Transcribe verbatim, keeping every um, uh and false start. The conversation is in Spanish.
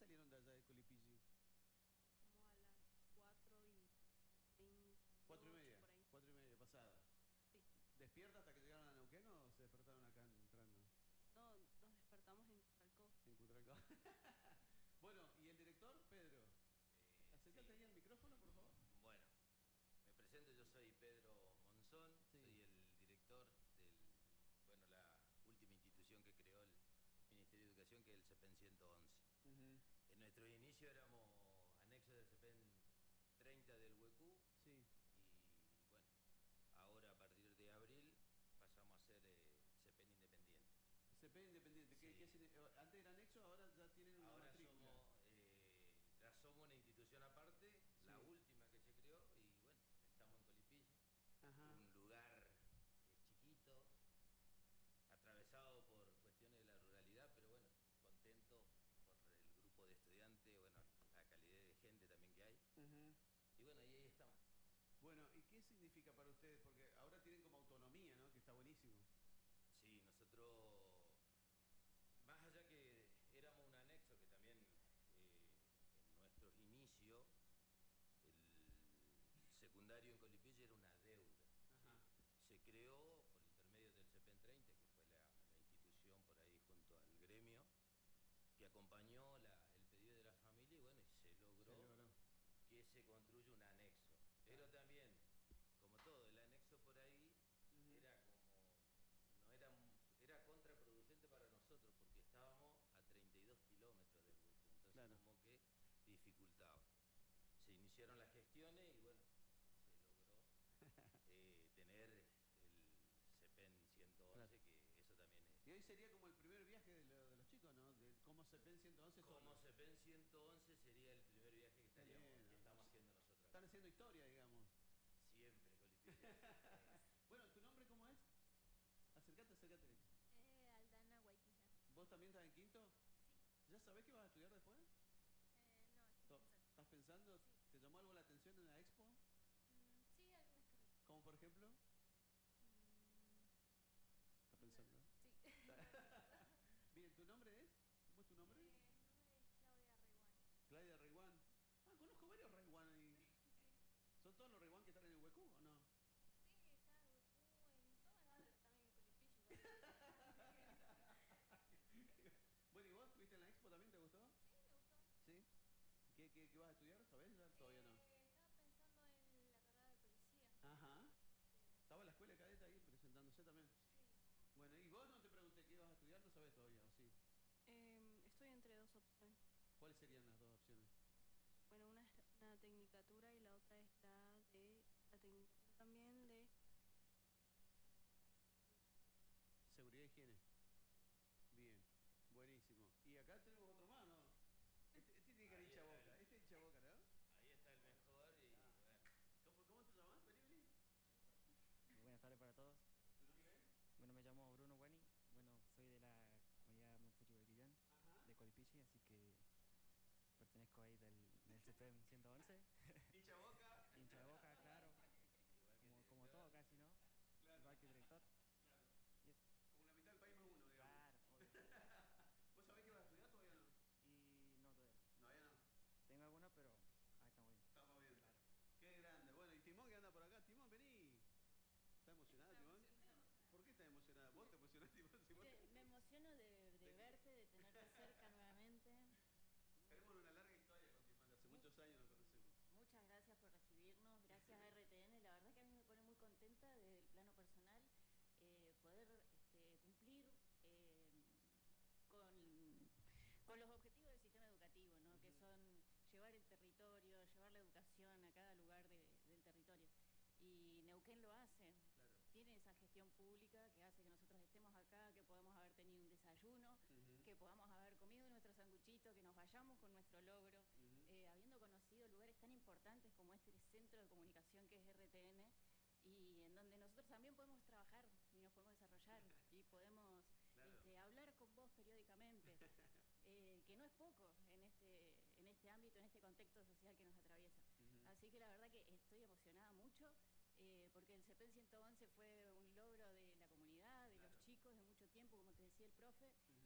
salieron de allá de Colipilli? Como a las cuatro y Cuatro y media, por ahí. cuatro y media pasada. Sí. ¿Despierta hasta que llegaron a Neuquén o se despertaron acá entrando? No, nos despertamos en Cutralcó. En Cutralcó. Bueno, ¿y el director, Pedro? Eh, Acércate sí. ahí al micrófono, por favor. Bueno, me presento, yo soy Pedro Monzón, Sí. soy el director del, bueno, la última institución que creó el Ministerio de Educación, que es el CEPEN ciento once. Uh-huh. En nuestro inicio éramos anexos del CEPEN treinta del Huecú. Sí. Y bueno, ahora a partir de abril pasamos a ser eh, CEPEN independiente. CEPEN independiente, ¿qué, Sí. qué es, antes era anexo, ahora ya tienen una Ahora matrícula. somos, eh, ya somos una institución aparte, Sí. la última que se creó, y bueno, estamos en Colipilli, Ajá. un lugar eh, chiquito, atravesado por cuestiones de la ruralidad, pero bueno, contento por el grupo de estudiantes, bueno, la calidad de gente también que hay. Uh-huh. Y bueno, ahí, ahí estamos. Bueno, ¿y qué significa para ustedes? Porque ahora tienen como autonomía, ¿no? Que está buenísimo. Sí, nosotros, más allá que éramos un anexo, que también eh, en nuestros inicios, el secundario en Colipilli era una deuda. Ajá. ¿Sí? Se creó por intermedio del CEPEN treinta, que fue la, la institución por ahí junto al gremio, que acompañó la, el pedido de la familia, y bueno, y se logró, se logró que se construya un anexo. Pero también, como todo, el anexo por ahí uh-huh. era como, no era, era contraproducente para nosotros, porque estábamos a treinta y dos kilómetros del Hueco, entonces claro. como que dificultaba. Se iniciaron las gestiones y bueno, se logró eh, tener el CEPEN ciento once, claro. que eso también es... Y hoy sería como el primer viaje de, lo, de los chicos, ¿no? De, como CEPEN ciento once. Como CEPEN ciento once sería el primer viaje que, estaríamos, bien, que estamos haciendo nosotros. Están haciendo historia, digamos. Siempre, Colipilli. Bueno, ¿tu nombre cómo es? Acércate, acércate. Eh, Aldana Guayquillán. ¿Vos también estás en quinto? Sí. ¿Ya sabés qué vas a estudiar después? Eh, no, estoy pensando. ¿Estás pensando? Sí. ¿Te llamó algo la atención en la expo? Mm, sí, algunas carreras. ¿Cómo por ejemplo? Mm, ¿Estás pensando? No, sí. Bien, ¿tu nombre es? ¿Cómo es tu nombre? Eh, mi nombre es Claudia Reiguán. Claudia Reiguán. Ah, conozco varios Reiguán ahí. Sí. ¿Son todos los Reiguán que están en el Huecú o no? Sí, está en Huecú, en todas las, también en Colipilli. Bueno, ¿y vos estuviste en la expo también? ¿Te gustó? Sí, me gustó. ¿Sí? ¿Qué, qué, qué vas a estudiar? ¿Sabés? Ya todavía eh, no. Estaba pensando en la carrera de policía. Ajá. Eh, ¿Estaba en la escuela de cadete ahí presentándose también? Sí. Bueno, ¿y vos no te pregunté qué ibas a estudiar? ¿No sabés todavía, o sí? Eh, estoy entre dos opciones. ¿Cuáles serían las dos opciones? Bueno, una es una tecnicatura y la otra es la de la tecnicatura también de seguridad e higiene. Bien, buenísimo. Y acá tenemos otro más, ¿no? Este, este tiene que hincha boca, este hincha boca, ¿no? Ahí está el mejor y ah. bueno. ¿Cómo, ¿Cómo te llamas? Vení, vení. Buenas tardes para todos. ¿Tu nombre es? Bueno, me llamo Bruno Guani. Bueno, soy de la comunidad Mapuche Huequillán, de Colipilli, así que pertenezco ahí del, del CEPEN ciento once. Hincha boca. Hincha boca, claro. Como, como todo casi, ¿no? Claro. Igual que el director. Claro. Yes. Como la mitad del país más uno, digamos. Claro, obvio. ¿Vos sabés que vas a estudiar todavía no? Y no, todavía no. Todavía no. Tengo algunos, pero ahí estamos bien. Estamos bien. Claro. Qué grande. Bueno, y Timón que anda por acá. Timón, vení. ¿Estás emocionada, Está Timón? emocionada. ¿Por qué estás emocionada? ¿Vos te emocionás, Timón? Si vos te... Me emociono de, de verte, de tenerte cerca nuevamente. Tenemos una larga historia con Timón, hace muchos años nos conocemos. Muchas gracias por recibirnos, gracias a R T N. La verdad que a mí me pone muy contenta desde el plano personal eh, poder este, cumplir eh, con, con los objetivos del sistema educativo, ¿no? Uh-huh. Que son llevar el territorio, llevar la educación a cada lugar de, del territorio. Y Neuquén lo hace, claro. Tiene esa gestión pública que hace que nosotros estemos acá, que podamos haber tenido un desayuno, uh-huh. que podamos haber comido nuestro sanguchito, que nos vayamos con nuestro logro, uh-huh. eh, habiendo conocido lugares tan importantes como este centro de comunicación que es R T N, y en donde nosotros también podemos trabajar y nos podemos desarrollar y podemos claro. este, hablar con vos periódicamente, eh, que no es poco en este, en este ámbito, en este contexto social que nos atraviesa. Uh-huh. Así que la verdad que estoy emocionada mucho. Eh, porque el CEPEN ciento once fue un logro de la comunidad, de claro. los chicos, de mucho tiempo, como te decía el profe,